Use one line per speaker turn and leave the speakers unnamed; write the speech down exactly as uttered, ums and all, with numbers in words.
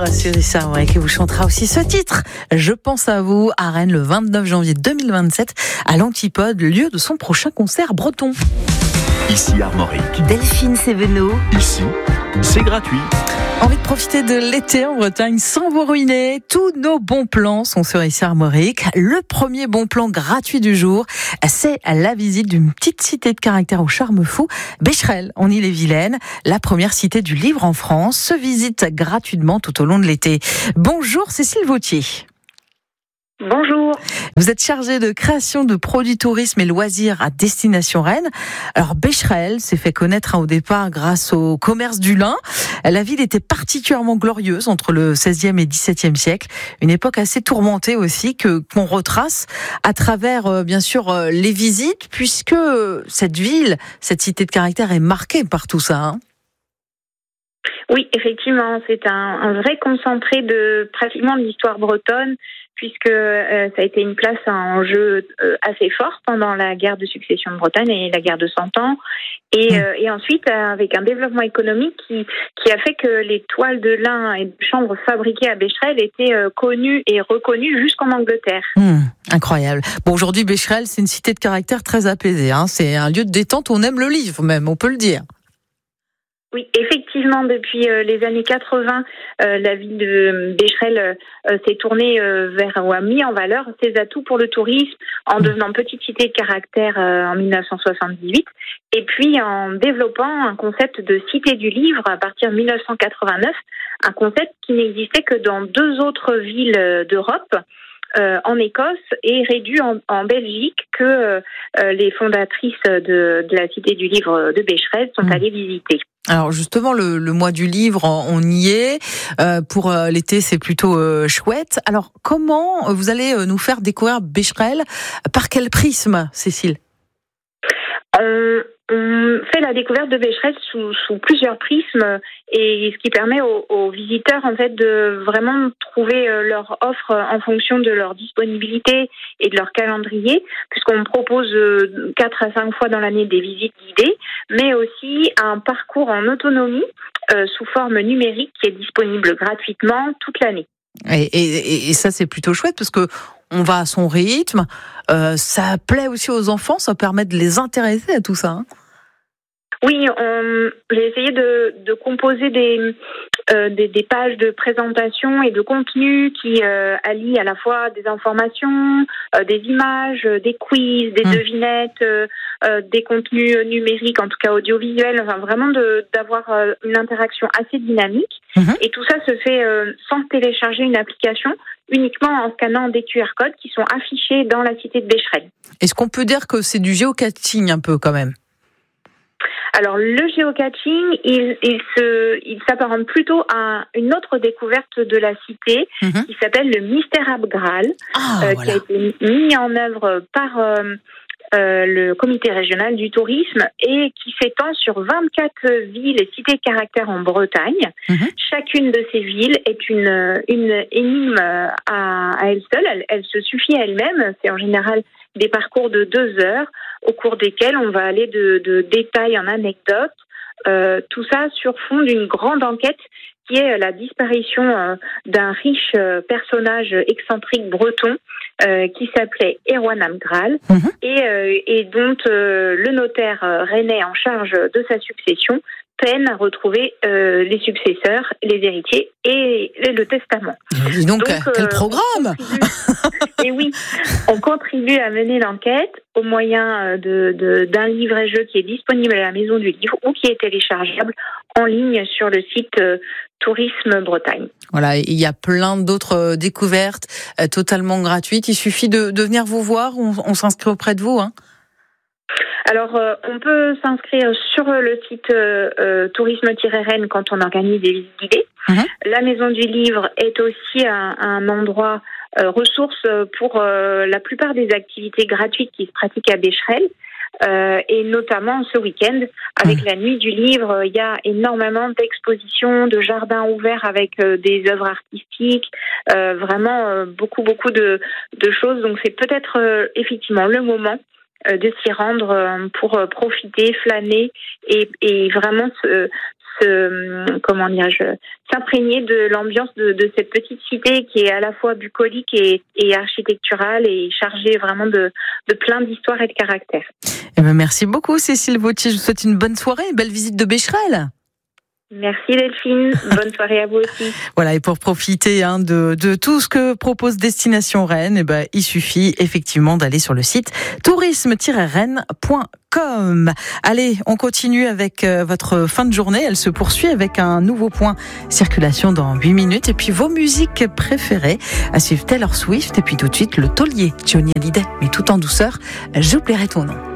Cher sur Issa Armorique qui vous chantera aussi ce titre. Je pense à vous à Rennes le vingt-neuf janvier deux mille vingt-sept à l'Antipode, lieu de son prochain concert breton.
Ici Armorique.
Delphine Sévenot.
Ici, c'est gratuit.
Envie de profiter de l'été en Bretagne sans vous ruiner? Tous nos bons plans sont sur Issa Armorique. Le premier bon plan gratuit du jour, c'est la visite d'une petite cité de caractère au charme fou, Becherel, en Ille-et-Vilaine, la première cité du livre en France, se visite gratuitement tout au long de l'été. Bonjour Cécile Vautier.
Bonjour.
Vous êtes chargée de création de produits tourisme et loisirs à destination Rennes. Alors Becherel s'est fait connaître au départ grâce au commerce du lin. La ville était particulièrement glorieuse entre le seizième et dix-septième siècle, une époque assez tourmentée aussi que qu'on retrace à travers euh, bien sûr euh, les visites, puisque cette ville, cette cité de caractère est marquée par tout ça. Hein.
Oui, effectivement, c'est un, un vrai concentré de pratiquement de l'histoire bretonne, puisque euh, ça a été une place en jeu euh, assez fort pendant la guerre de succession de Bretagne et la guerre de Cent Ans, et, euh, et ensuite avec un développement économique qui qui a fait que les toiles de lin et de chanvre fabriquées à Becherel étaient euh, connues et reconnues jusqu'en Angleterre.
Mmh, incroyable. Bon, aujourd'hui Becherel, c'est une cité de caractère très apaisée. Hein. C'est un lieu de détente où on aime le livre, même, on peut le dire.
Oui, effectivement, depuis euh, les années quatre-vingts, euh, la ville de Becherel euh, s'est tournée euh, vers ou a mis en valeur ses atouts pour le tourisme en devenant petite cité de caractère euh, en dix-neuf cent soixante-dix-huit et puis en développant un concept de cité du livre à partir de dix-neuf cent quatre-vingt-neuf, un concept qui n'existait que dans deux autres villes d'Europe. Euh, en Écosse et réduit en, en Belgique que euh, les fondatrices de, de la Cité du Livre de Becherel sont mmh. allées visiter.
Alors justement, le, le mois du livre, on y est. Euh, pour euh, l'été, c'est plutôt euh, chouette. Alors comment vous allez nous faire découvrir Becherel? Par quel prisme, Cécile?
On, on fait la découverte de Becherel sous, sous plusieurs prismes, et ce qui permet aux, aux visiteurs en fait de vraiment trouver leur offre en fonction de leur disponibilité et de leur calendrier, puisqu'on propose quatre à cinq fois dans l'année des visites guidées, mais aussi un parcours en autonomie euh, sous forme numérique qui est disponible gratuitement toute l'année.
Et, et, et ça, c'est plutôt chouette parce que on va à son rythme. Euh, ça plaît aussi aux enfants, ça permet de les intéresser à tout ça. Hein.
Oui, on, j'ai essayé de, de composer des, euh, des, des pages de présentation et de contenu qui euh, allient à la fois des informations, euh, des images, des quiz, des mmh. devinettes, euh, euh, des contenus numériques, en tout cas audiovisuels, enfin vraiment de, d'avoir euh, une interaction assez dynamique. Mmh. Et tout ça se fait euh, sans télécharger une application, uniquement en scannant des Q R codes qui sont affichés dans la cité de Becherel.
Est-ce qu'on peut dire que c'est du géocaching un peu quand même ?
Alors le géocaching, il, il se, il s'apparente plutôt à une autre découverte de la cité mmh. qui s'appelle le Mystère Graal,
ah,
euh,
voilà.
qui a été mis en œuvre par euh, euh, le comité régional du tourisme et qui s'étend sur vingt-quatre villes et cités de caractère en Bretagne. Mmh. Chacune de ces villes est une, une énigme à, à elle seule. Elle, elle se suffit à elle-même. C'est en général des parcours de deux heures au cours desquels on va aller de, de détails en anecdotes, euh, tout ça sur fond d'une grande enquête qui est la disparition euh, d'un riche euh, personnage excentrique breton euh, qui s'appelait Erwan Amgral mmh. et, euh, et dont euh, le notaire euh, rennais en charge de sa succession peine à retrouver euh, les successeurs, les héritiers et, et le testament.
Et donc, donc quel euh, programme
Et oui, on contribue à mener l'enquête au moyen de, de, d'un livret-jeu qui est disponible à la Maison du Livre ou qui est téléchargeable en ligne sur le site euh, Tourisme Bretagne.
Voilà, il y a plein d'autres découvertes euh, totalement gratuites. Il suffit de, de venir vous voir, on, on s'inscrit auprès de vous, hein.
Alors, euh, on peut s'inscrire sur le site euh, tourisme-rennes quand on organise des visites guidées. Mmh. La Maison du Livre est aussi un, un endroit euh, ressource pour euh, la plupart des activités gratuites qui se pratiquent à Becherel. Euh, et notamment ce week-end, avec mmh. la Nuit du Livre, il y a énormément d'expositions, de jardins ouverts avec euh, des œuvres artistiques, euh, vraiment euh, beaucoup, beaucoup de, de choses. Donc, c'est peut-être euh, effectivement le moment de s'y rendre pour profiter, flâner et, et vraiment se, se, comment dirais-je, s'imprégner de l'ambiance de, de cette petite cité qui est à la fois bucolique et, et architecturale et chargée vraiment de, de plein d'histoires et de caractères.
Eh ben, merci beaucoup Cécile Vautier, je vous souhaite une bonne soirée, belle visite de Becherel.
Merci Delphine, bonne soirée à vous aussi.
Voilà, et pour profiter hein, de, de tout ce que propose Destination Rennes, eh ben, il suffit effectivement d'aller sur le site tourisme tiret rennes point com. Allez, on continue avec euh, votre fin de journée, elle se poursuit avec un nouveau point circulation dans huit minutes, et puis vos musiques préférées, à suivre Taylor Swift, et puis tout de suite le taulier Johnny Hallyday, mais tout en douceur, j'oublierai ton nom.